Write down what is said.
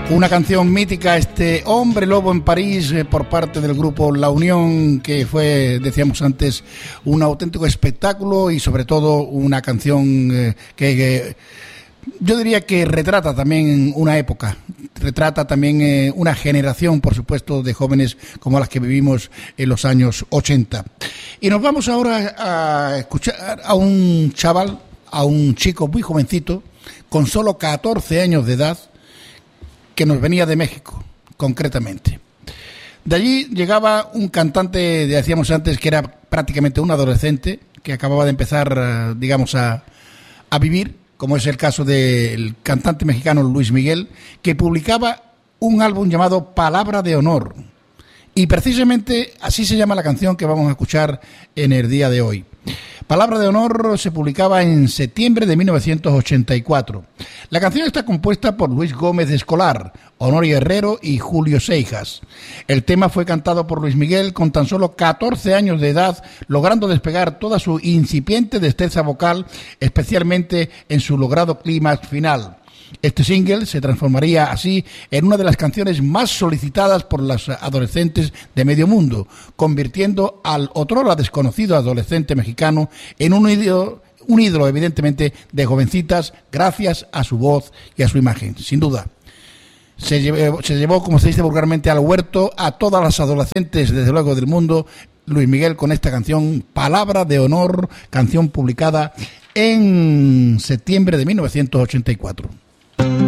Una canción mítica, este Hombre Lobo en París, por parte del grupo La Unión, que fue, decíamos antes, un auténtico espectáculo y sobre todo una canción que yo diría que retrata también una época, retrata también una generación, por supuesto, de jóvenes como las que vivimos en los años 80. Y nos vamos ahora a escuchar a un chaval, a un chico muy jovencito, con solo 14 años de edad, que nos venía de México, concretamente. De allí llegaba un cantante, decíamos antes, que era prácticamente un adolescente, que acababa de empezar, digamos, a vivir, como es el caso del cantante mexicano Luis Miguel, que publicaba un álbum llamado Palabra de Honor. Y precisamente así se llama la canción que vamos a escuchar en el día de hoy. Palabra de Honor se publicaba en septiembre de 1984. La canción está compuesta por Luis Gómez de Escolar, Honorio Herrero y Julio Seijas. El tema fue cantado por Luis Miguel con tan solo 14 años de edad, logrando despegar toda su incipiente destreza vocal, especialmente en su logrado clímax final. Este single se transformaría así en una de las canciones más solicitadas por las adolescentes de medio mundo, convirtiendo al otrora desconocido adolescente mexicano en un ídolo evidentemente de jovencitas gracias a su voz y a su imagen, sin duda. Se llevó, como se dice vulgarmente, al huerto a todas las adolescentes, desde luego, del mundo, Luis Miguel, con esta canción Palabra de Honor, canción publicada en septiembre de 1984.